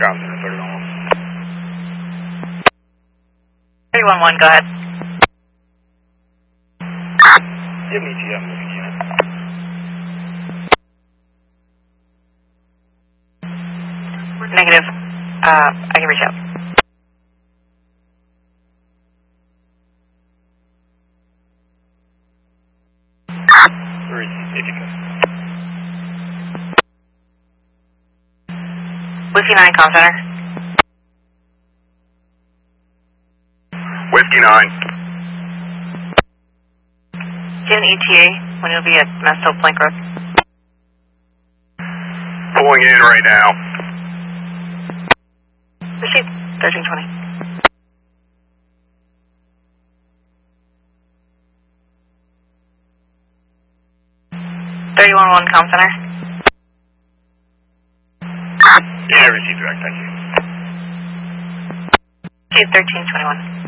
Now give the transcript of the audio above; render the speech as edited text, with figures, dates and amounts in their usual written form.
Ground center 31. 311, go ahead. Give me ETA, I'm moving unit. Negative. I can reach out. Where is he? If you could. Whiskey 9, comm center. Whiskey 9. Do you have an ETA when you'll be at Masto Plank Road? Pulling in right now. Received. 1320. .311 comm center. Yeah, received direct, thank you. Received 1321.